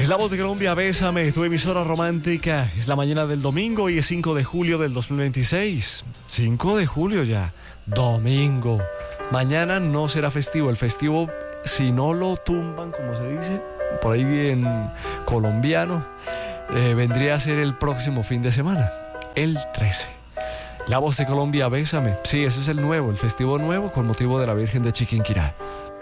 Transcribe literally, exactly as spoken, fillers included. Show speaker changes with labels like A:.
A: Es la voz de Colombia, Bésame, tu emisora romántica. Es la mañana del domingo y es cinco de julio del dos mil veintiséis. cinco de julio ya, domingo. Mañana no será festivo. El festivo, si no lo tumban, como se dice, por ahí en colombiano, eh, vendría a ser el próximo fin de semana, el trece. La voz de Colombia, Bésame. Sí, ese es el nuevo, el festivo nuevo con motivo de la Virgen de Chiquinquirá.